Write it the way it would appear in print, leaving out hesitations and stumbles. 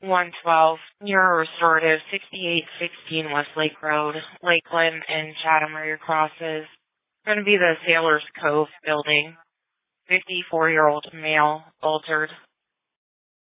112, near restorative 6816 Westlake Road, Lakeland, and Chatham are your crosses. Going to be the Sailors Cove building. 54-year-old male, altered,